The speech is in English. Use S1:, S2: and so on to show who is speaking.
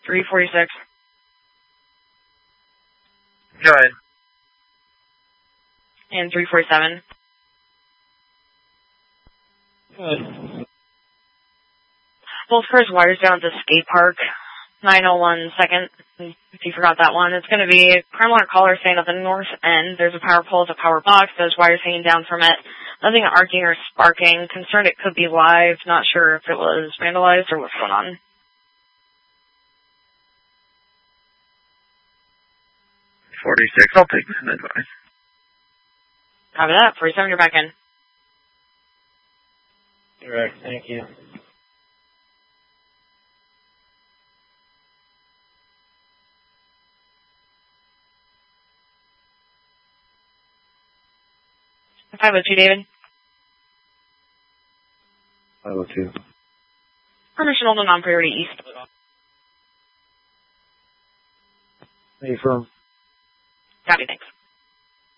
S1: 346.
S2: Go ahead.
S1: And 347.
S2: Good.
S1: Both cars wires down at the skate park. 901 second, if you forgot that one. It's going to be crime alert caller saying at the north end there's a power pole with a power box. There's wires hanging down from it. Nothing arcing or sparking. Concerned it could be live. Not sure if it was vandalized or what's going on.
S2: 46. I'll take this advice.
S1: Copy that. 47, you're back in.
S3: Correct. Thank you.
S1: Five oh two, David.
S4: 502.
S1: Permission hold on non-priority east.
S4: Are you from?
S1: Copy, thanks.